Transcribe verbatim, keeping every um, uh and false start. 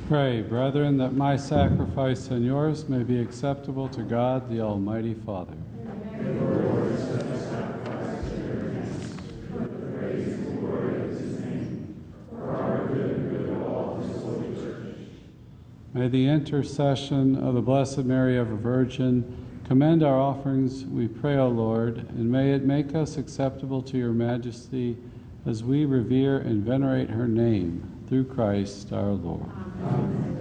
Pray, brethren, that my sacrifice and yours may be acceptable to God, the Almighty Father. May the Lord accept the sacrifice of your hands for the praise and glory of his name, for our good and good of all his holy church. May the intercession of the Blessed Mary, ever Virgin, commend our offerings, we pray, O Lord, and may it make us acceptable to your majesty as we revere and venerate her name, through Christ our Lord. Amen.